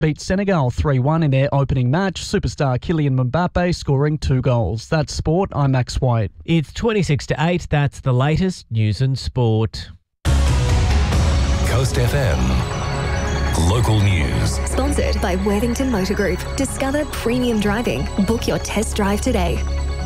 beat Senegal 3-1 in their opening match, superstar Kylian Mbappe scoring 2 goals. That's sport. I'm Max White. It's 26-8. That's the latest news and sport. Coast FM. Local news. Sponsored by Worthington Motor Group. Discover premium driving. Book your test drive today.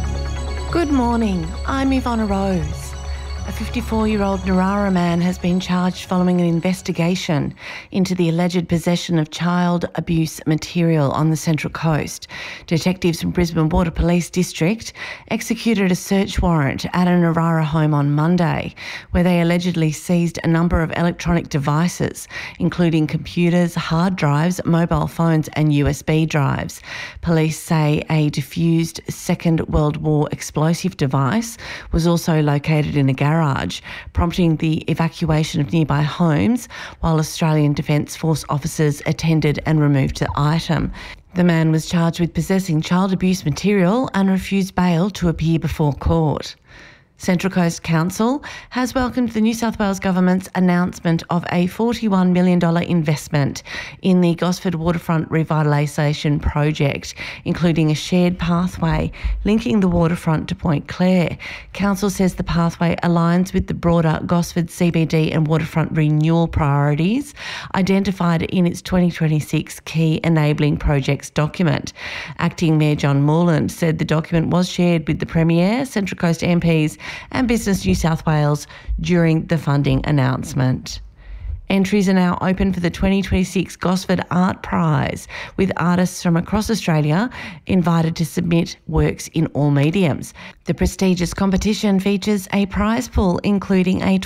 Good morning. I'm Ivana Rose. A 54-year-old Narara man has been charged following an investigation into the alleged possession of child abuse material on the Central Coast. Detectives from Brisbane Water Police District executed a search warrant at a Narara home on Monday, where they allegedly seized a number of electronic devices, including computers, hard drives, mobile phones and USB drives. Police say a diffused Second World War explosive device was also located in a garage, prompting the evacuation of nearby homes while Australian Defence Force officers attended and removed the item. The man was charged with possessing child abuse material and refused bail to appear before court. Central Coast Council has welcomed the New South Wales Government's announcement of a $41 million investment in the Gosford Waterfront Revitalisation Project, including a shared pathway linking the waterfront to Point Clare. Council says the pathway aligns with the broader Gosford CBD and waterfront renewal priorities identified in its 2026 Key Enabling Projects document. Acting Mayor John Moreland said the document was shared with the Premier, Central Coast MPs and Business New South Wales during the funding announcement. Entries are now open for the 2026 Gosford Art Prize, with artists from across Australia invited to submit works in all mediums. The prestigious competition features a prize pool including a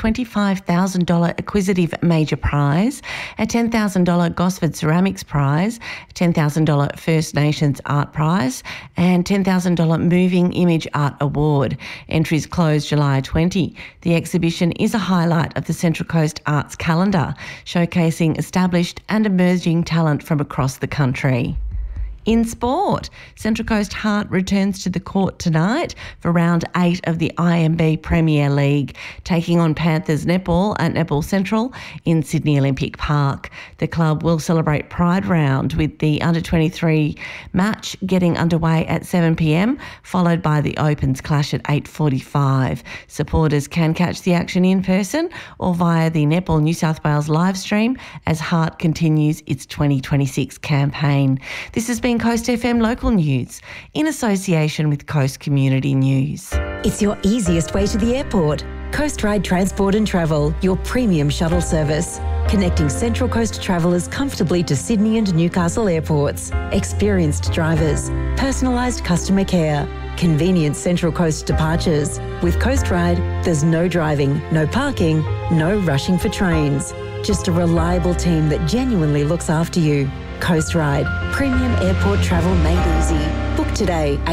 $25,000 Acquisitive Major Prize, a $10,000 Gosford Ceramics Prize, a $10,000 First Nations Art Prize and $10,000 Moving Image Art Award. Entries close July 20. The exhibition is a highlight of the Central Coast Arts calendar, showcasing established and emerging talent from across the country. In sport, Central Coast Heart returns to the court tonight for round 8 of the IMB Premier League, taking on Panthers Netball at Netball Central in Sydney Olympic Park. The club will celebrate Pride Round with the under-23 match getting underway at 7 p.m, followed by the Opens clash at 8:45. Supporters can catch the action in person or via the Netball New South Wales live stream as Heart continues its 2026 campaign. This has been Coast FM Local News in association with Coast Community News. It's your easiest way to the airport. Coast Ride Transport and Travel, your premium shuttle service, connecting Central Coast travellers comfortably to Sydney and Newcastle airports. Experienced drivers, personalised customer care, convenient Central Coast departures. With Coast Ride, there's no driving, no parking, no rushing for trains. Just a reliable team that genuinely looks after you. Coast Ride, premium airport travel made easy. Book today at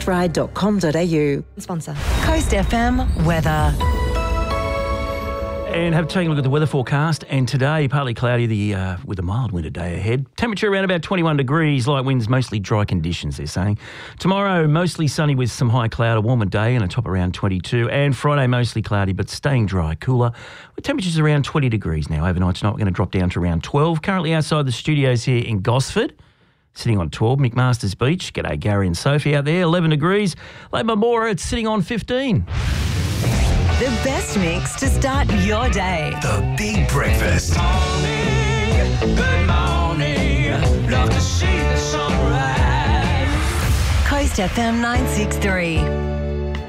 coastride.com.au. Sponsor. Coast FM weather. And have taken a look at the weather forecast. And today, partly cloudy with a mild winter day ahead. Temperature around about 21 degrees, light winds, mostly dry conditions, they're saying. Tomorrow, mostly sunny with some high cloud, a warmer day and a top around 22. And Friday, mostly cloudy but staying dry, cooler, with temperatures around 20 degrees now. Overnight tonight, we're going to drop down to around 12. Currently outside the studios here in Gosford, sitting on 12, McMaster's Beach. G'day, Gary and Sophie out there, 11 degrees. Lake Marmora, it's sitting on 15. The best mix to start your day. The Big Breakfast. Good morning. Love to see the sunrise. Coast FM 963.